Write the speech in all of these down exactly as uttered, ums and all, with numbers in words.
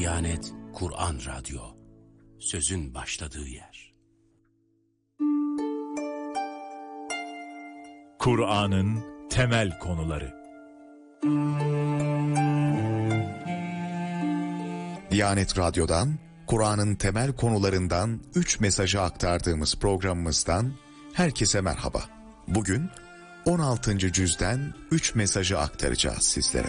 Diyanet Kur'an Radyo, sözün başladığı yer. Kur'an'ın temel konuları. Diyanet Radyo'dan, Kur'an'ın temel konularından üç mesajı aktardığımız programımızdan herkese merhaba. Bugün on altıncı cüzden üç mesajı aktaracağız sizlere.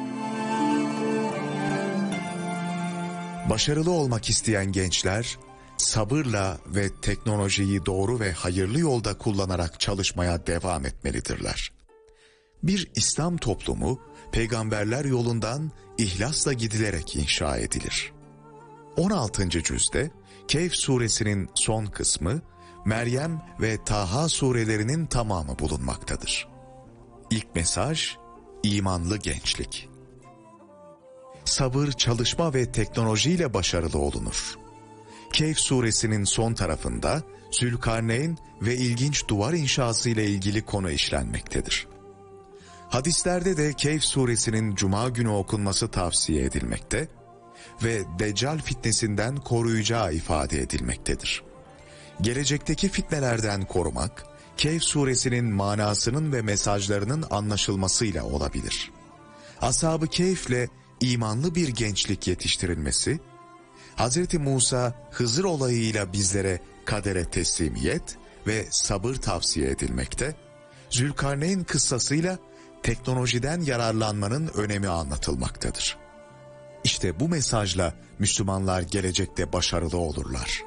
Başarılı olmak isteyen gençler, sabırla ve teknolojiyi doğru ve hayırlı yolda kullanarak çalışmaya devam etmelidirler. Bir İslam toplumu, peygamberler yolundan ihlasla gidilerek inşa edilir. on altıncı cüzde, Kehf suresinin son kısmı, Meryem ve Taha surelerinin tamamı bulunmaktadır. İlk mesaj, imanlı gençlik. Sabır, çalışma ve teknolojiyle başarılı olunur. Kehf suresinin son tarafında Zülkarneyn ve ilginç duvar inşası ile ilgili konu işlenmektedir. Hadislerde de Kehf suresinin Cuma günü okunması tavsiye edilmekte ve Deccal fitnesinden koruyacağı ifade edilmektedir. Gelecekteki fitnelerden korumak, Kehf suresinin manasının ve mesajlarının anlaşılmasıyla olabilir. Ashab-ı Kehf'le imanlı bir gençlik yetiştirilmesi, Hazreti Musa Hızır olayıyla bizlere kadere teslimiyet ve sabır tavsiye edilmekte, Zülkarneyn kıssasıyla teknolojiden yararlanmanın önemi anlatılmaktadır. İşte bu mesajla Müslümanlar gelecekte başarılı olurlar.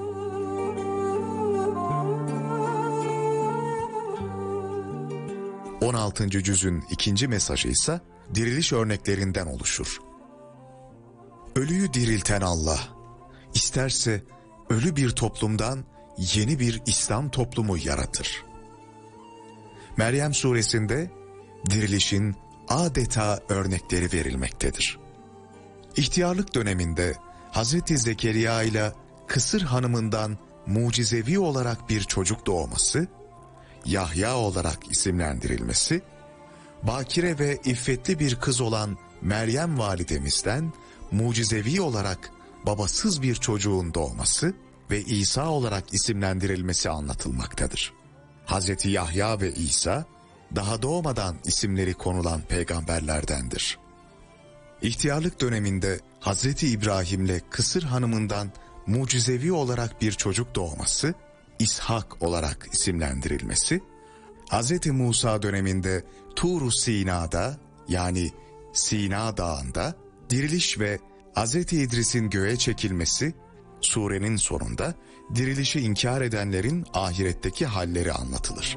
on altıncı cüzün ikinci mesajı ise diriliş örneklerinden oluşur. Ölüyü dirilten Allah, isterse ölü bir toplumdan yeni bir İslam toplumu yaratır. Meryem suresinde dirilişin adeta örnekleri verilmektedir. İhtiyarlık döneminde Hazreti Zekeriya ile Kısır hanımından mucizevi olarak bir çocuk doğması, Yahya olarak isimlendirilmesi, bakire ve iffetli bir kız olan Meryem validemizden mucizevi olarak babasız bir çocuğun doğması ve İsa olarak isimlendirilmesi anlatılmaktadır. Hazreti Yahya ve İsa, daha doğmadan isimleri konulan peygamberlerdendir. İhtiyarlık döneminde Hazreti İbrahim'le Kısır hanımından mucizevi olarak bir çocuk doğması, İshak olarak isimlendirilmesi, Hazreti Musa döneminde Tur-u Sina'da yani Sina Dağı'nda diriliş ve Hazreti İdris'in göğe çekilmesi, surenin sonunda dirilişi inkar edenlerin ahiretteki halleri anlatılır.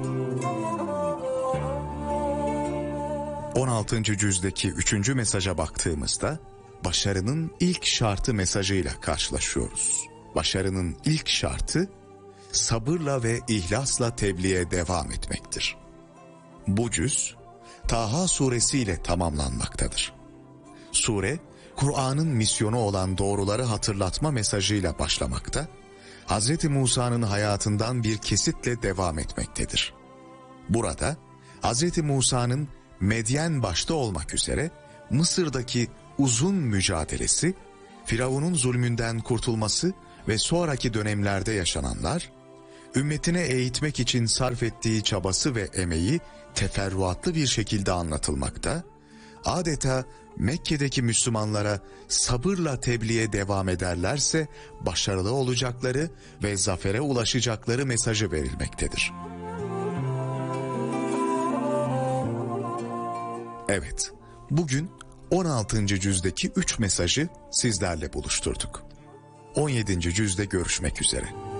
on altıncı cüzdeki üçüncü mesaja baktığımızda başarının ilk şartı mesajıyla karşılaşıyoruz. Başarının ilk şartı sabırla ve ihlasla tebliğe devam etmektir. Bu cüz Taha suresiyle tamamlanmaktadır. Sure, Kur'an'ın misyonu olan doğruları hatırlatma mesajıyla başlamakta, Hazreti Musa'nın hayatından bir kesitle devam etmektedir. Burada Hazreti Musa'nın Medyen başta olmak üzere Mısır'daki uzun mücadelesi, Firavun'un zulmünden kurtulması ve sonraki dönemlerde yaşananlar, ümmetine eğitmek için sarf ettiği çabası ve emeği teferruatlı bir şekilde anlatılmakta, adeta Mekke'deki Müslümanlara sabırla tebliğe devam ederlerse başarılı olacakları ve zafere ulaşacakları mesajı verilmektedir. Evet, bugün on altıncı cüzdeki üç mesajı sizlerle buluşturduk. on yedinci cüzde görüşmek üzere.